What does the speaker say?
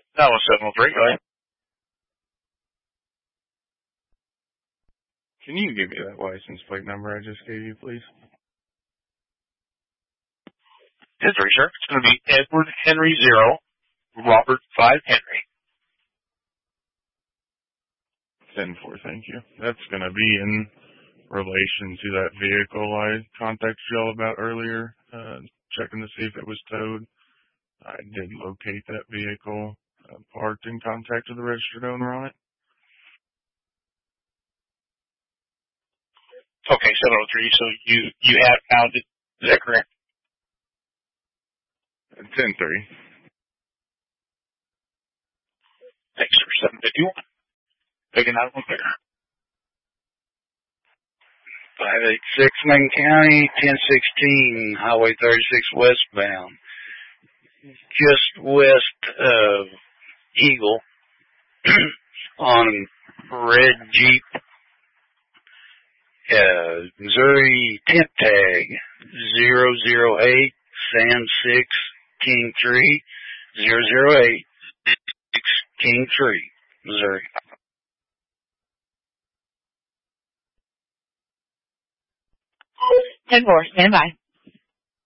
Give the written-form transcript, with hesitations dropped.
That was 703. Go ahead. Can you give me that license plate number I just gave you, please? 10-3, sir. It's going to be Edward Henry 0, Robert 5 Henry. 10-4, thank you. That's going to be in relation to that vehicle I contacted y'all about earlier, checking to see if it was towed. I did locate that vehicle, parked and contacted the registered owner on it. Okay, 703. So you have found it. Is that correct? 10-3. Thanks, sir. 751. Taking out one clear. 586 Macon County, 1016, Highway 36 westbound. Just west of Eagle on red Jeep, Missouri tent tag 008 Sam 6 King 3 008 6 King 3, Missouri. 10-4, stand by.